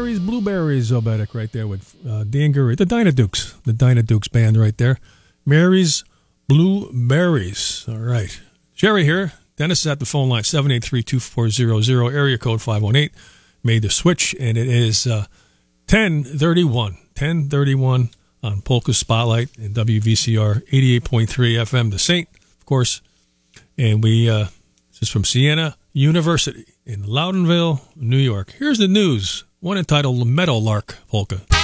Mary's Blueberries, Obetic, right there with Dan Gurry, the Dynadukes band right there. Mary's Blueberries. All right. Jerry here. Dennis is at the phone line, 783-2400, area code 518. Made the switch, and it is 10:31 on Polka Spotlight and WVCR 88.3 FM, the Saint, of course. And this is from Siena University in Loudonville, New York. Here's the news, one entitled Meadowlark Polka.